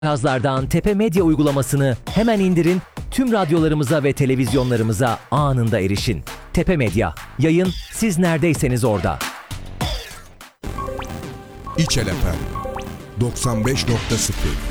Cihazlardan Tepe Medya uygulamasını hemen indirin, tüm radyolarımıza ve televizyonlarımıza anında erişin. Tepe Medya, yayın siz neredeyseniz orada. İçel FM 95.0